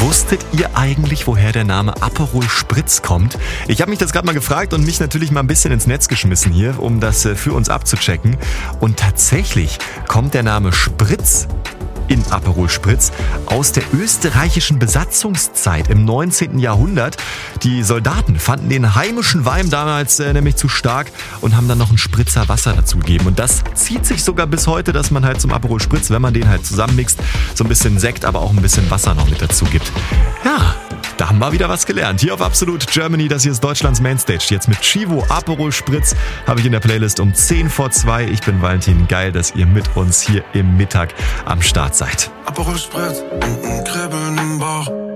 Wusstet ihr eigentlich, woher der Name Aperol Spritz kommt? Ich habe mich das gerade mal gefragt und mich natürlich mal ein bisschen ins Netz geschmissen hier, um das für uns abzuchecken. Und tatsächlich kommt der Name Spritz in Aperol Spritz aus der österreichischen Besatzungszeit im 19. Jahrhundert. Die Soldaten fanden den heimischen Wein damals nämlich zu stark und haben dann noch einen Spritzer Wasser dazu gegeben. Und das zieht sich sogar bis heute, dass man halt zum Aperol Spritz, wenn man den halt zusammenmixt, so ein bisschen Sekt, aber auch ein bisschen Wasser noch mit dazu gibt. Ja, da haben wir wieder was gelernt. Hier auf Absolute Germany, das hier ist Deutschlands Mainstage. Jetzt mit Chivo Aperol Spritz habe ich in der Playlist um 10 vor 2. Ich bin Valentin. Geil, dass ihr mit uns hier im Mittag am Start seid. Aperol Spritz, Kribbeln im Bauch.